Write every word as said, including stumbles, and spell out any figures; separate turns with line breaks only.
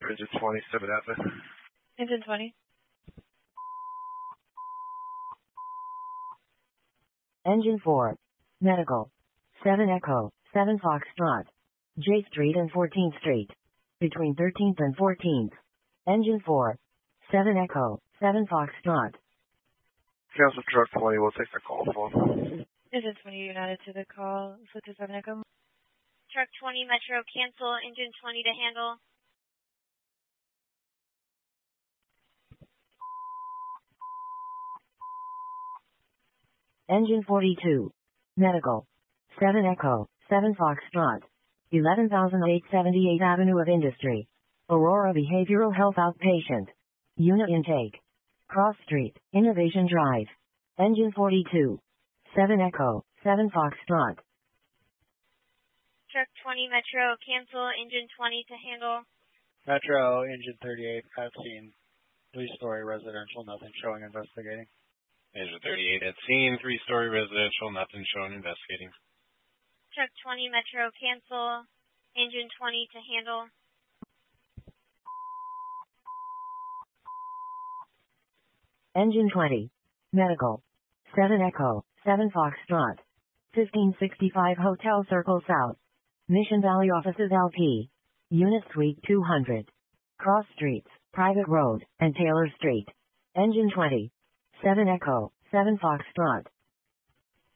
Engine twenty, seven Alpha.
Engine twenty.
Engine four. Medical. seven Echo, seven Foxtrot. J Street and fourteenth Street. Between thirteenth and fourteenth. Engine four. seven Echo, seven Foxtrot.
Cancel truck twenty, we'll take the call for.
Engine twenty United to the call. Switch to seven Echo.
Truck twenty Metro, cancel. Engine twenty to handle.
Engine forty-two. Medical. seven Echo, seven Foxtrot. eleven thousand eight hundred seventy-eight Avenue of Industry. Aurora Behavioral Health Outpatient. Unit intake. Cross Street, Innovation Drive. Engine forty-two. seven Echo, seven Foxtrot.
Truck twenty Metro, cancel. Engine twenty to handle.
Metro, Engine thirty-eight, I've seen three-story residential, nothing showing, investigating.
Engine thirty-eight at scene, three-story residential, nothing showing, investigating.
Truck twenty Metro, cancel. Engine twenty to handle.
Engine twenty. Medical. seven Echo, seven Foxtrot. fifteen sixty-five Hotel Circle South. Mission Valley Offices L P. Unit Suite two hundred. Cross Streets, Private Road, and Taylor Street. Engine twenty. seven Echo, seven Foxtrot.